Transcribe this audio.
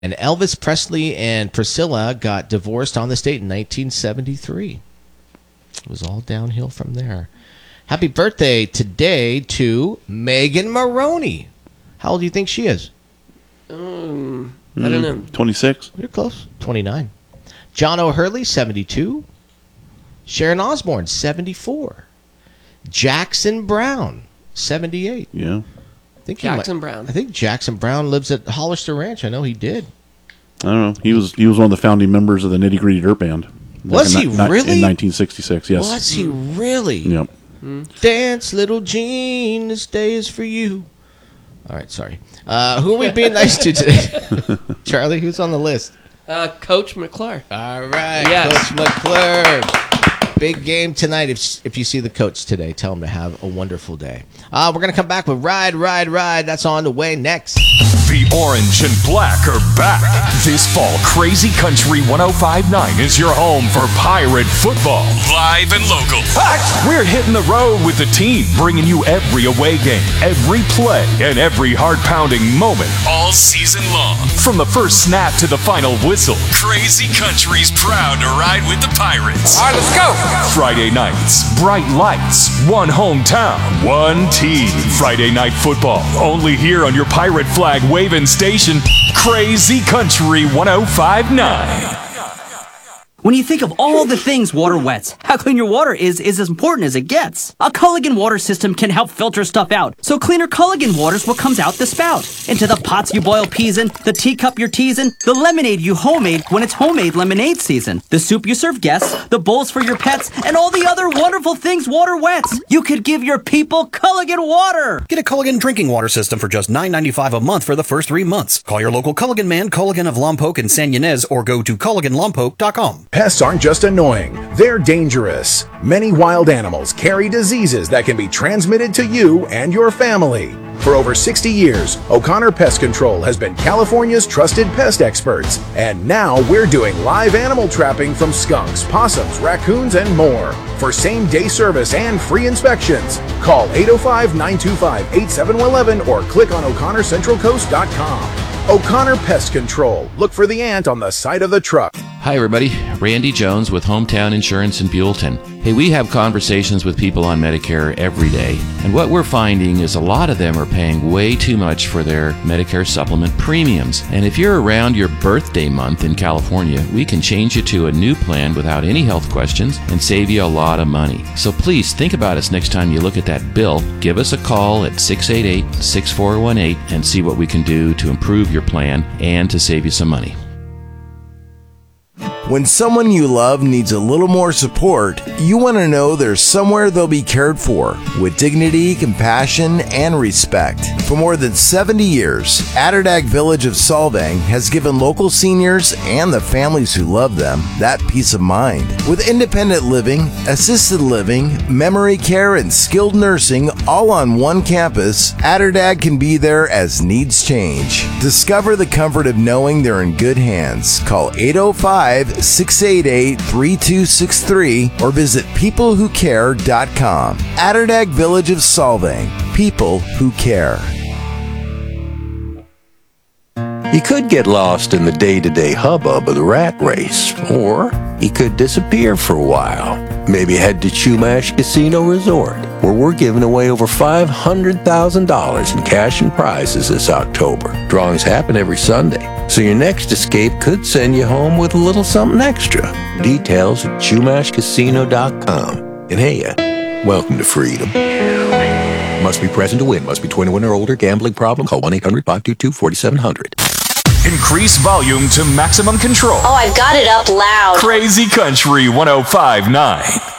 And Elvis Presley and Priscilla got divorced on this date in 1973. It was all downhill from there. Happy birthday today to Megan Maroney. How old do you think she is? I don't know. 26. You're close. 29. John O'Hurley, 72. Sharon Osbourne, 74. Jackson Brown, 78. Yeah. I think Brown. I think Jackson Brown lives at Hollister Ranch. I know he did. I don't know. He was one of the founding members of the Nitty Gritty Dirt Band. Was he really? In 1966, yes. Was he really? Yep. Dance, little Jean, this day is for you. All right, sorry. Who are we being nice to today? Charlie, who's on the list? Coach McClure. All right, Yes. Coach McClure. Big game tonight. If you see the coach today, tell him to have a wonderful day. We're going to come back with Ride, Ride, Ride. That's on the way next. The Orange and Black are back. This fall, Crazy Country 105.9 is your home for Pirate football. Live and local. We're hitting the road with the team, bringing you every away game, every play, and every heart-pounding moment all season long. From the first snap to the final whistle, Crazy Country's proud to ride with the Pirates. All right, let's go. Friday nights, bright lights, one hometown, one team. Friday night football, only here on your Pirate flag waving station, Crazy Country 105.9. When you think of all the things water wets, how clean your water is as important as it gets. A Culligan water system can help filter stuff out, so cleaner Culligan water's what comes out the spout. Into the pots you boil peas in, the teacup you're teasing, the lemonade you homemade when it's homemade lemonade season, the soup you serve guests, the bowls for your pets, and all the other wonderful things water wets. You could give your people Culligan water. Get a Culligan drinking water system for just $9.95 a month for the first 3 months. Call your local Culligan man, Culligan of Lompoc and San Ynez, or go to CulliganLompoc.com. Pests aren't just annoying, they're dangerous. Many wild animals carry diseases that can be transmitted to you and your family. For over 60 years, O'Connor Pest Control has been California's trusted pest experts. And now we're doing live animal trapping from skunks, possums, raccoons, and more. For same-day service and free inspections, call 805-925-8711 or click on O'ConnorCentralCoast.com. O'Connor Pest Control. Look for the ant on the side of the truck. Hi everybody, Randy Jones with Hometown Insurance in Buellton. Hey, we have conversations with people on Medicare every day, and what we're finding is a lot of them are paying way too much for their Medicare supplement premiums. And if you're around your birthday month in California, we can change you to a new plan without any health questions and save you a lot of money. So please think about us next time you look at that bill. Give us a call at 688-6418 and see what we can do to improve your plan and to save you some money. When someone you love needs a little more support, you want to know there's somewhere they'll be cared for with dignity, compassion, and respect. For more than 70 years, Atterdag Village of Solvang has given local seniors and the families who love them that peace of mind. With independent living, assisted living, memory care, and skilled nursing all on one campus, Atterdag can be there as needs change. Discover the comfort of knowing they're in good hands. Call 805-688-3263 or visit peoplewhocare.com. Atterdag Village of Solvang. People who care. He could get lost in the day-to-day hubbub of the rat race, or he could disappear for a while. Maybe head to Chumash Casino Resort, where we're giving away over $500,000 in cash and prizes this October. Drawings happen every Sunday, so your next escape could send you home with a little something extra. Details at ChumashCasino.com. And hey, welcome to freedom. Must be present to win. Must be 21 or older. Gambling problem? Call 1-800-522-4700. Increase volume to maximum control. Oh, I've got it up loud. Crazy Country 105.9.